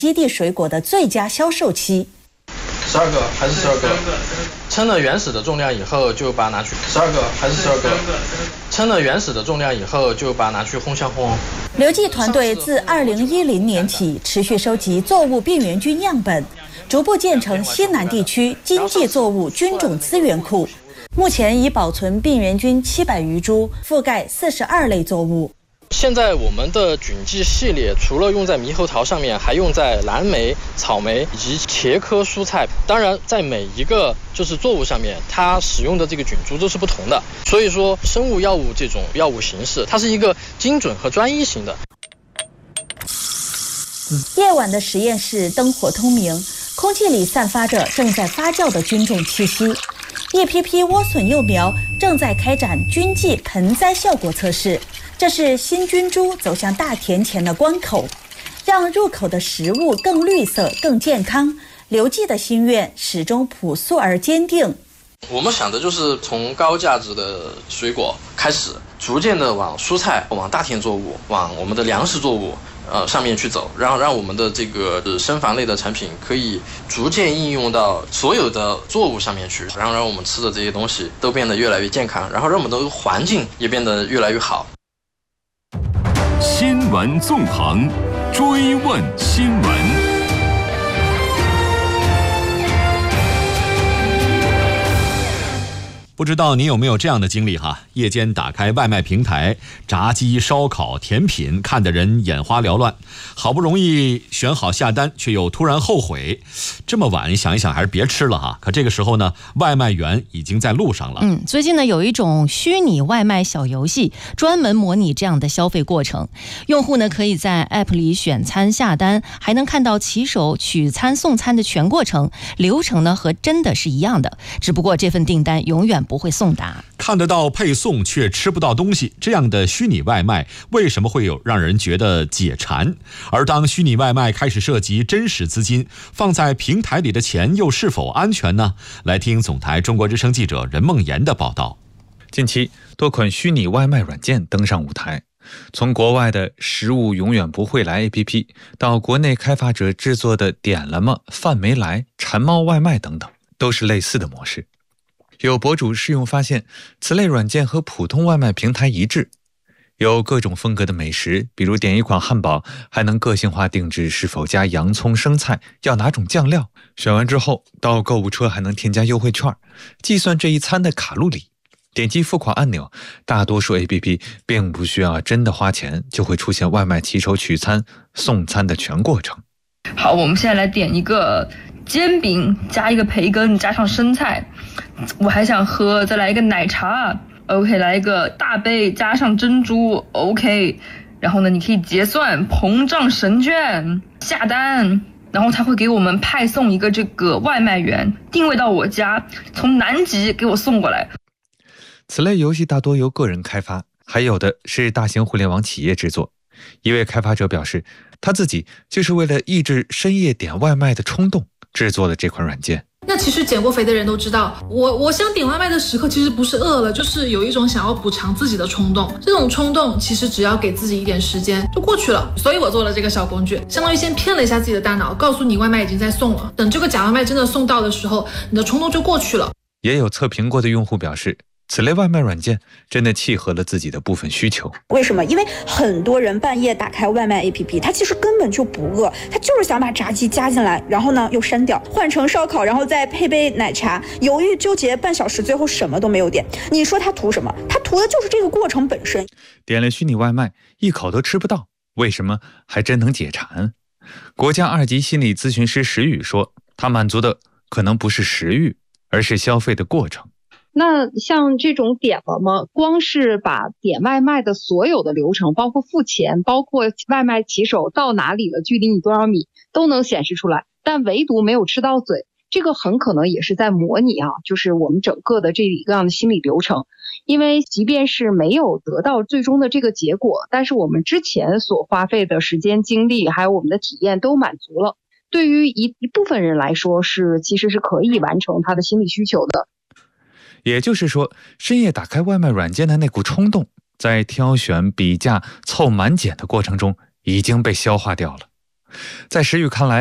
基地水果的最佳销售期。 12个还是12个？称了原始的重量以后，就把它拿去12个还是12个？称了原始的重量以后，就把它拿去烘箱烘。 刘记团队自2010年起持续收集作物病原菌样本，逐步建成西南地区经济作物菌种资源库。目前已保存病原菌700余株，覆盖42类作物。 现在我们的菌剂系列除了用在猕猴桃上面，还用在蓝莓、草莓以及茄科蔬菜。当然，在每一个作物上面，它使用的这个菌株都是不同的。所以说，生物药物这种药物形式，它是一个精准和专一型的。 夜晚的实验室灯火通明，空气里散发着正在发酵的菌种气息。一批批莴笋幼苗正在开展菌剂盆栽效果测试。这是新菌株走向大田前的关口，让入口的食物更绿色、更健康。刘记的心愿始终朴素而坚定。 我们想的就是从高价值的水果开始，逐渐的往蔬菜、往大田作物、往我们的粮食作物上面去走，让我们的这个生防类的产品可以逐渐应用到所有的作物上面去，然后让我们吃的这些东西都变得越来越健康，然后让我们的环境也变得越来越好。 新闻纵横，追问新闻。不知道你有没有这样的经历哈？夜间打开外卖平台，炸鸡、烧烤、甜品，看得人眼花缭乱。好不容易选好下单，却又突然后悔。这么晚想一想，还是别吃了哈。可这个时候呢，外卖员已经在路上了。 最近呢，有一种虚拟外卖小游戏，专门模拟这样的消费过程。用户呢可以在 App 里选餐下单，还能看到骑手取餐送餐的全过程，流程呢和真的是一样的，只不过这份订单永远不会送达。 看得到配送却吃不到东西，这样的虚拟外卖为什么会有让人觉得解馋？而当虚拟外卖开始涉及真实资金，放在平台里的钱又是否安全呢？来听总台中国之声记者任梦妍的报道。 近期多款虚拟外卖软件登上舞台，从国外的食物永远不会来 APP 到国内开发者制作的点了吗、饭没来、馋猫外卖等等，都是类似的模式。有博主试用发现，此类软件和普通外卖平台一致，有各种风格的美食，比如点一款汉堡，还能个性化定制是否加洋葱、生菜，要哪种酱料。选完之后，到购物车还能添加优惠券，计算这一餐的卡路里。点击付款按钮，大多数 APP 并不需要真的花钱，就会出现外卖骑手取餐、送餐的全过程。 好，我们现在来点一个煎饼，加一个培根，加上生菜。我还想喝，再来一个奶茶。OK， 来一个大杯加上珍珠。OK， 然后呢，你可以结算膨胀神券下单，然后他会给我们派送一个这个外卖员定位到我家，从南极给我送过来。 此类游戏大多由个人开发，还有的是大型互联网企业制作。一位开发者表示，他自己就是为了抑制深夜点外卖的冲动制作了这款软件。 那其实减过肥的人都知道，我想点外卖的时刻其实不是饿了，就是有一种想要补偿自己的冲动。这种冲动其实只要给自己一点时间就过去了。所以我做了这个小工具，相当于先骗了一下自己的大脑，告诉你外卖已经在送了。等这个假外卖真的送到的时候，你的冲动就过去了。 也有测评过的用户表示，此类外卖软件真的契合了自己的部分需求。 为什么？因为很多人半夜打开外卖 APP， 他其实根本就不饿，他就是想把炸鸡加进来，然后呢又删掉，换成烧烤，然后再配杯奶茶，犹豫纠结半小时，最后什么都没有点。你说他图什么？他图的就是这个过程本身。 点了虚拟外卖，一口都吃不到，为什么还真能解馋？国家2级心理咨询师石宇说，他满足的可能不是食欲，而是消费的过程。 那像这种点了吗？光是把点外卖的所有的流程，包括付钱，包括外卖骑手到哪里了，距离你多少米，都能显示出来，但唯独没有吃到嘴。这个很可能也是在模拟就是我们整个的这一个样的心理流程。因为即便是没有得到最终的这个结果，但是我们之前所花费的时间、精力，还有我们的体验都满足了。对于一部分人来说，其实是可以完成他的心理需求的。 也就是说，深夜打开外卖软件的那股冲动，在挑选、比价、凑满减的过程中已经被消化掉了。 在石宇看来，